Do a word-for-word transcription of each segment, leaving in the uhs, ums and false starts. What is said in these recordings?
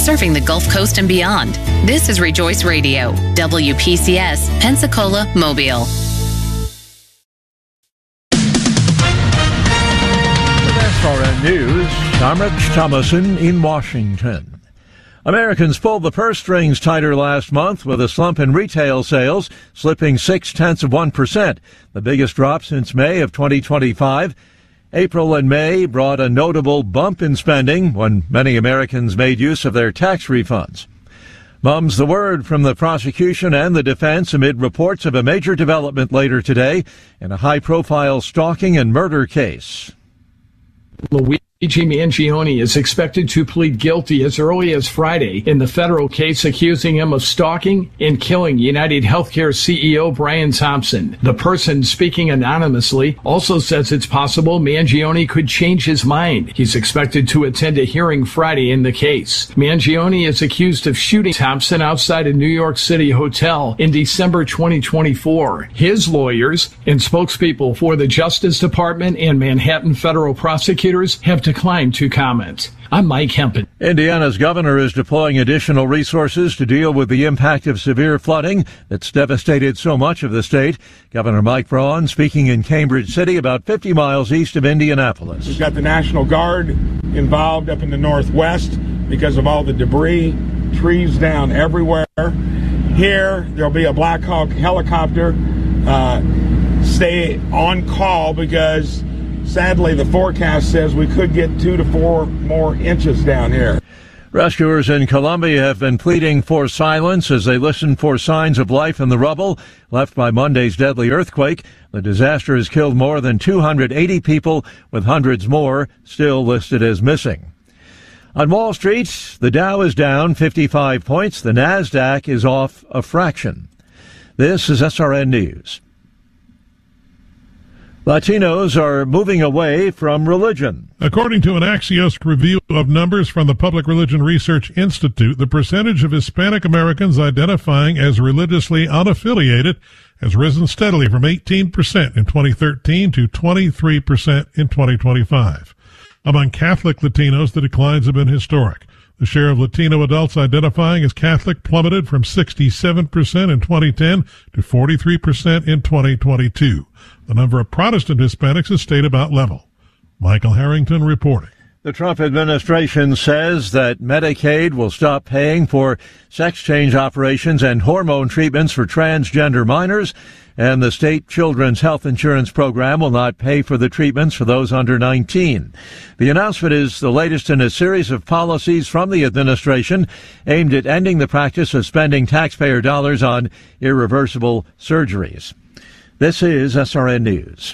serving the Gulf Coast and beyond. This is Rejoice Radio, W P C S, Pensacola, Mobile. S R N News, I'm Rich Thomason in Washington. Americans pulled the purse strings tighter last month with a slump in retail sales, slipping six-tenths of one percent, the biggest drop since May of twenty twenty-five. April and May brought a notable bump in spending when many Americans made use of their tax refunds. Mum's the word from the prosecution and the defense amid reports of a major development later today in a high-profile stalking and murder case. Luigi Mangione is expected to plead guilty as early as Friday in the federal case accusing him of stalking and killing United Healthcare C E O Brian Thompson. The person speaking anonymously also says it's possible Mangione could change his mind. He's expected to attend a hearing Friday in the case. Mangione is accused of shooting Thompson outside a New York City hotel in December twenty twenty-four. His lawyers and spokespeople for the Justice Department and Manhattan federal prosecutors have declined to comment. I'm Mike Hempen. Indiana's governor is deploying additional resources to deal with the impact of severe flooding that's devastated so much of the state. Governor Mike Braun speaking in Cambridge City, about fifty miles east of Indianapolis. We've got the National Guard involved up in the northwest because of all the debris, trees down everywhere. Here, there'll be a Black Hawk helicopter uh, stay on call because sadly, the forecast says we could get two to four more inches down here. Rescuers in Colombia have been pleading for silence as they listen for signs of life in the rubble left by Monday's deadly earthquake. The disaster has killed more than two hundred eighty people, with hundreds more still listed as missing. On Wall Street, the Dow is down fifty-five points. The Nasdaq is off a fraction. This is S R N News. Latinos are moving away from religion. According to an Axios review of numbers from the Public Religion Research Institute, the percentage of Hispanic Americans identifying as religiously unaffiliated has risen steadily from eighteen percent in twenty thirteen to twenty-three percent in twenty twenty-five. Among Catholic Latinos, the declines have been historic. The share of Latino adults identifying as Catholic plummeted from sixty-seven percent in twenty ten to forty-three percent in twenty twenty-two. The number of Protestant Hispanics has stayed about level. Michael Harrington reporting. The Trump administration says that Medicaid will stop paying for sex change operations and hormone treatments for transgender minors, and the state children's health insurance program will not pay for the treatments for those under nineteen. The announcement is the latest in a series of policies from the administration aimed at ending the practice of spending taxpayer dollars on irreversible surgeries. This is S R N News.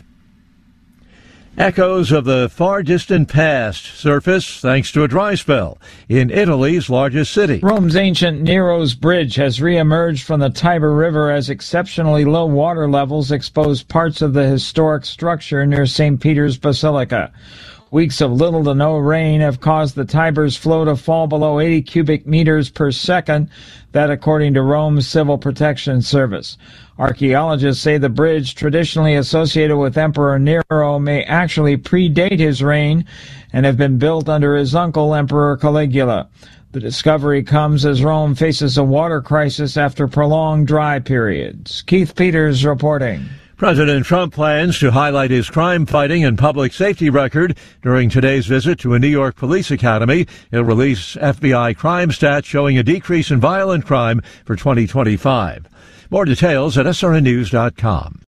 Echoes of the far distant past surface thanks to a dry spell in Italy's largest city. Rome's ancient Nero's Bridge has reemerged from the Tiber River as exceptionally low water levels expose parts of the historic structure near Saint Peter's Basilica. Weeks of little to no rain have caused the Tiber's flow to fall below eighty cubic meters per second, that according to Rome's Civil Protection Service. Archaeologists say the bridge, traditionally associated with Emperor Nero, may actually predate his reign and have been built under his uncle, Emperor Caligula. The discovery comes as Rome faces a water crisis after prolonged dry periods. Keith Peters reporting. President Trump plans to highlight his crime-fighting and public safety record during today's visit to a New York police academy. He'll release F B I crime stats showing a decrease in violent crime for twenty twenty-five. More details at S R N news dot com.